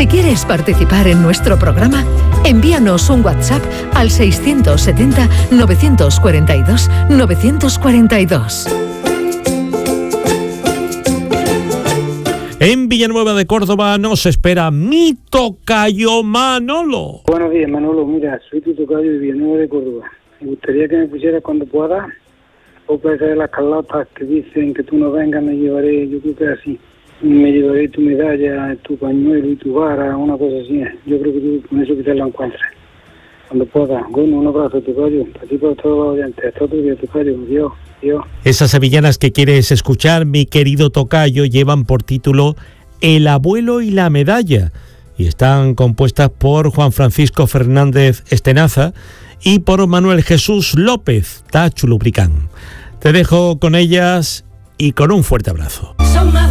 Si quieres participar en nuestro programa, envíanos un WhatsApp al 670-942-942. En Villanueva de Córdoba nos espera mi tocayo Manolo. Buenos días, Manolo. Mira, soy tu tocayo de Villanueva de Córdoba. Me gustaría que me pusieras cuando puedas otra de las carlotas que dicen que tú no vengas, me llevaré, yo creo que es así. Me llevaré tu medalla, tu pañuelo y tu vara, una cosa así. Yo creo que tú con eso quizás lo encuentres. Cuando puedas. Bueno, un abrazo, tocayo. Para ti, para todos los oyentes. Hasta otro día, tocayo. Adiós. Adiós. Esas sevillanas que quieres escuchar, mi querido tocayo, llevan por título El abuelo y la medalla y están compuestas por Juan Francisco Fernández Estenaza y por Manuel Jesús López Tachulubricán. Te dejo con ellas y con un fuerte abrazo.